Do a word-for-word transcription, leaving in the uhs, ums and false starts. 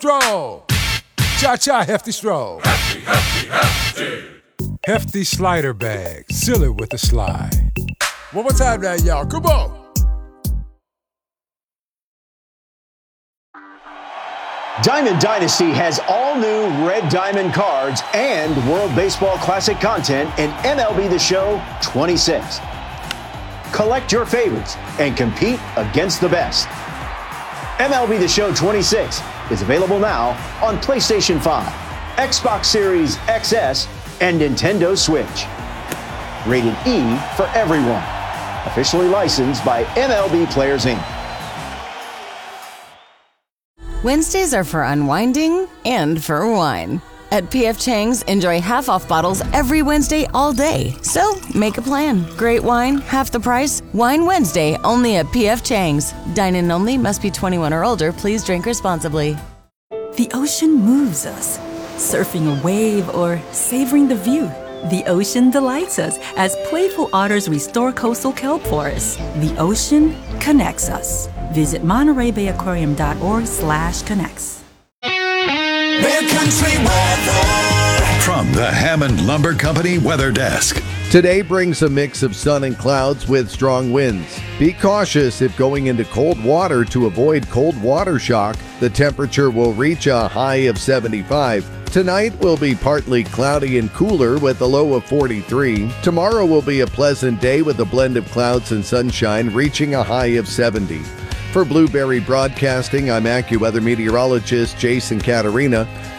Stroll. Cha-cha, hefty stroll. Hefty, hefty, hefty. Hefty slider bag. Seal it with a slide. One more time now, y'all. Come on. Diamond Dynasty has all new Red Diamond cards and World Baseball Classic content in M L B The Show twenty-six. Collect your favorites and compete against the best. M L B The Show twenty-six is available now on PlayStation five, Xbox Series X S, and Nintendo Switch. Rated E for everyone. Officially licensed by M L B Players Incorporated. Wednesdays are for unwinding and for wine. At P F Chang's, enjoy half-off bottles every Wednesday all day. So, make a plan. Great wine, half the price. Wine Wednesday, only at P F Chang's. Dine-in only, must be twenty-one or older. Please drink responsibly. The ocean moves us. Surfing a wave or savoring the view. The ocean delights us as playful otters restore coastal kelp forests. The ocean connects us. Visit Monterey Bay Aquarium dot org slash connects. Mid-country weather. From the Hammond Lumber Company Weather Desk. Today brings a mix of sun and clouds with strong winds. Be cautious if going into cold water to avoid cold water shock. The temperature will reach a high of seventy-five. Tonight will be partly cloudy and cooler with a low of forty-three. Tomorrow will be a pleasant day with a blend of clouds and sunshine reaching a high of seventy. For Blueberry Broadcasting, I'm AccuWeather meteorologist Jason Caterina.